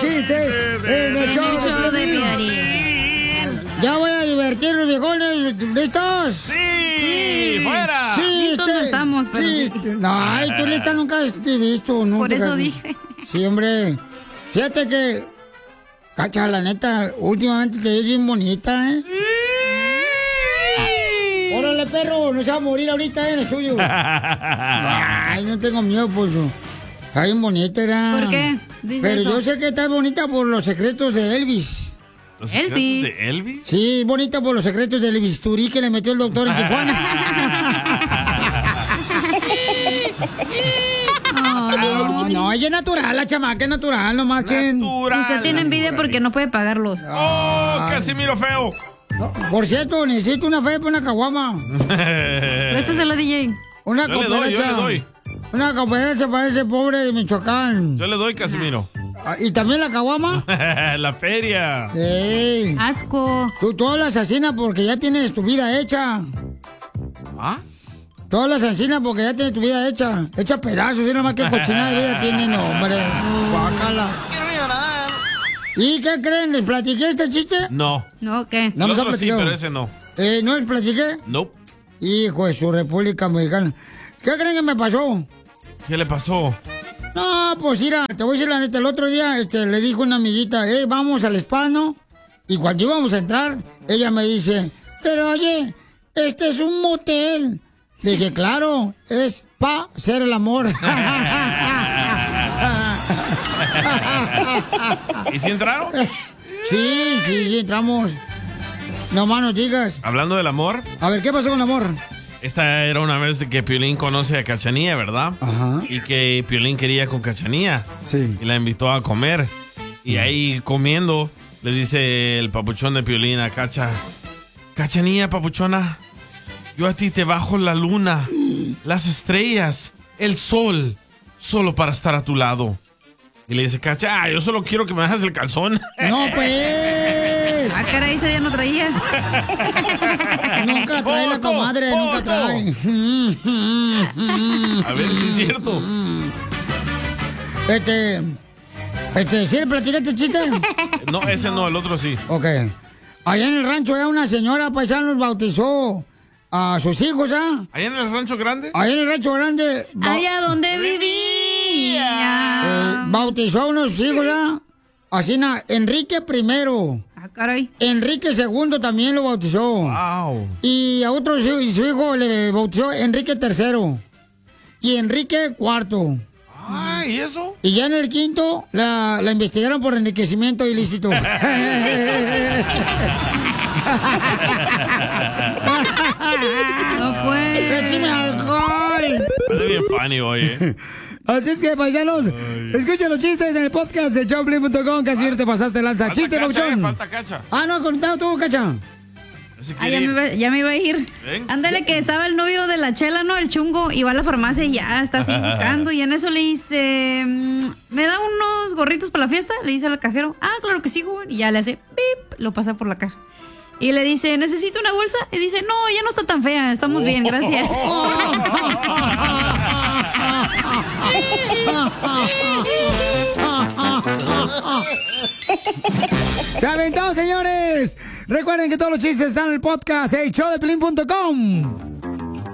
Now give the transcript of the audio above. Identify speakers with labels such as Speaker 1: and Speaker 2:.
Speaker 1: chistes en el show de Piolín. Ya voy a divertirnos, viejones. ¿Listos?
Speaker 2: ¡Sí! ¡Fuera!
Speaker 3: Listos no estamos, pero sí.
Speaker 1: No, ay, tú lista nunca has visto. Nunca.
Speaker 3: Por eso dije.
Speaker 1: Sí, hombre. Fíjate que, Cacha, la neta, últimamente te ves bien bonita, ¿eh? Órale, perro, no se va a morir ahorita en el estudio. Ay, no tengo miedo, pues. Está bien bonita, era.
Speaker 3: ¿Por qué? Dice
Speaker 1: Pero
Speaker 3: eso.
Speaker 1: yo sé que está bonita por los secretos de Elvis.
Speaker 2: ¿Los secretos
Speaker 3: Elvis.
Speaker 2: de Elvis?
Speaker 1: Sí, bonita por los secretos del bisturí que le metió el doctor en Tijuana. No, ella es natural, la chamaca es natural, no marchen.
Speaker 3: Usted tiene envidia porque no puede pagarlos.
Speaker 2: ¡Oh, Casimiro feo!
Speaker 1: No, por cierto, necesito una fe para una caguama.
Speaker 3: Préstasela, DJ.
Speaker 1: Una
Speaker 2: Yo le
Speaker 1: cooperacha.
Speaker 2: doy.
Speaker 1: Una cooperacha para ese pobre de Michoacán.
Speaker 2: Yo le doy, Casimiro.
Speaker 1: ¿Y también la caguama?
Speaker 2: La feria.
Speaker 1: ¡Ey!
Speaker 3: Asco.
Speaker 1: Tú hablas asesina porque ya tienes tu vida hecha.
Speaker 2: ¿Ah?
Speaker 1: Tú hablas asesina porque ya tienes tu vida hecha. Hecha pedazos, y nomás que cochinada de vida tienen, hombre. Guácala.
Speaker 2: Quiero llorar.
Speaker 1: ¿Y qué creen? ¿Les platiqué este chiste?
Speaker 2: No.
Speaker 3: ¿No qué?
Speaker 1: No
Speaker 2: El
Speaker 1: nos ha
Speaker 2: otro sí,
Speaker 1: platicado.
Speaker 2: pero ese no.
Speaker 1: ¿No les platiqué?
Speaker 2: Nope.
Speaker 1: Hijo de su República Mexicana. ¿Qué creen que me pasó?
Speaker 2: ¿Qué le pasó?
Speaker 1: No, pues mira, te voy a decir la neta. El otro día le dijo una amiguita, vamos al spa, ¿no? Y cuando íbamos a entrar, ella me dice, pero oye, este es un motel. Le dije, claro, es pa' hacer el amor.
Speaker 2: ¿Y si entraron?
Speaker 1: Sí, entramos. No más no digas.
Speaker 2: Hablando del amor.
Speaker 1: A ver, ¿qué pasó con el amor?
Speaker 2: Esta era una vez de que Piolín conoce a Cachanía, ¿verdad?
Speaker 1: Ajá.
Speaker 2: Y que Piolín quería con Cachanía.
Speaker 1: Sí.
Speaker 2: Y la invitó a comer. Y ahí comiendo, le dice el papuchón de Piolín a Cacha: Cachanía, papuchona, yo a ti te bajo la luna, las estrellas, el sol, solo para estar a tu lado. Y le dice Cacha: yo solo quiero que me dejes el calzón.
Speaker 1: No, pues.
Speaker 3: Ah, caray, ese día no traía.
Speaker 1: Nunca trae la comadre, nunca trae.
Speaker 2: A ver si es cierto.
Speaker 1: ¿Sí le platicaste chiste?
Speaker 2: No, ese no, el otro sí.
Speaker 1: Ok. Allá en el rancho, una señora paisano bautizó a sus hijos, ¿ah?
Speaker 2: ¿Allá en el rancho grande?
Speaker 1: Allá en el rancho grande.
Speaker 3: Allá donde vivía.
Speaker 1: Bautizó a unos hijos, ¿ah? Así, Enrique I.
Speaker 3: Ah, caray.
Speaker 1: Enrique II también lo bautizó.
Speaker 2: Wow.
Speaker 1: Y a otro su hijo le bautizó Enrique III. Y Enrique IV.
Speaker 2: Ah, ¿y eso?
Speaker 1: Y ya en el quinto la investigaron por enriquecimiento ilícito.
Speaker 3: No pues.
Speaker 1: ¡Échame alcohol!
Speaker 2: Parece bien funny hoy, ¿eh?
Speaker 1: Así es que, paisanos, escuchen los chistes en el podcast de showplay.com. Casi no te pasaste lanza.
Speaker 2: Falta
Speaker 1: ¡Chiste,
Speaker 2: Cacha,
Speaker 1: Pauchón!
Speaker 2: falta Cacha.
Speaker 1: Ah, no, contado tú, Cacha.
Speaker 2: Ese
Speaker 3: Ah,
Speaker 2: quiere ir.
Speaker 3: ya me iba a ir.
Speaker 2: Ven.
Speaker 3: Ándale, que estaba el novio de la Chela, ¿no? El chungo, y va a la farmacia y ya está así buscando. Y en eso le dice, ¿me da unos gorritos para la fiesta? Le dice al cajero, ah, claro que sí, joven. Y ya le hace, pip, lo pasa por la caja. Y le dice, ¿necesito una bolsa? Y dice, no, ya no está tan fea, estamos bien, gracias.
Speaker 1: ¡Se aventó, señores! Recuerden que todos los chistes están en el podcast, showdepiolín.com.